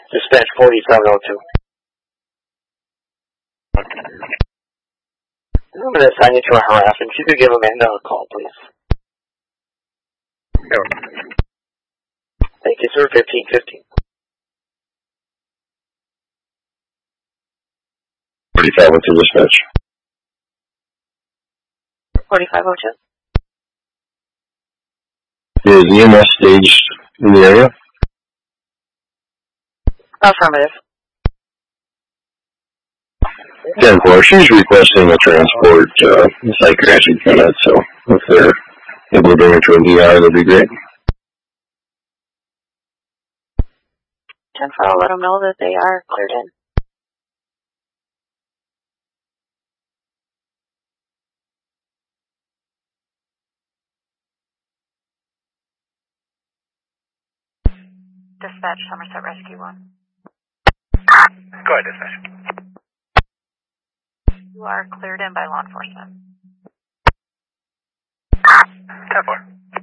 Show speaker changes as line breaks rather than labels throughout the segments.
Dispatch 4702. I'm going to assign you to a harassment. If you could give Amanda a call, please. Thank you, sir. 1515.
4502 dispatch.
4502.
Is EMS staged in the area?
Affirmative.
10-4. She's requesting a transport, psychiatric unit, so if they're able to bring her to an ER, that'd be great.
10-4, I'll let them know that they are cleared in. Dispatch, Somerset Rescue 1.
Go ahead, dispatch.
You are cleared in by law enforcement.
10-4.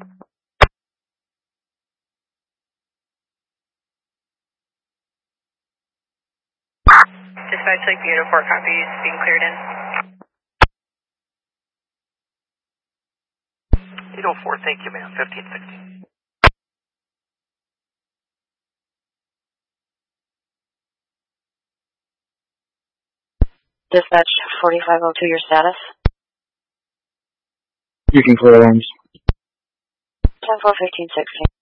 Dispatch Lake View to 4 copies, being cleared in.
804, thank you, ma'am. 1516.
Dispatch 4502, your status?
You can clear alarms.
10-4, 1516.